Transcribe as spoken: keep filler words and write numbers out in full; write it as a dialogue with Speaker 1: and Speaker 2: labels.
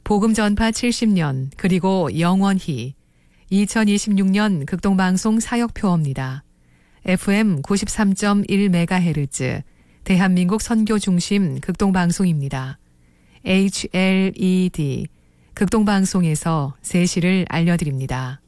Speaker 1: 복음 전파 칠십 년 그리고 영원히 이천이십육 년 극동방송 사역표어입니다. 에프엠 구십삼 점 일 메가헤르츠 대한민국 선교 중심 극동방송입니다. 에이치엘이디 극동방송에서 세시를 알려드립니다.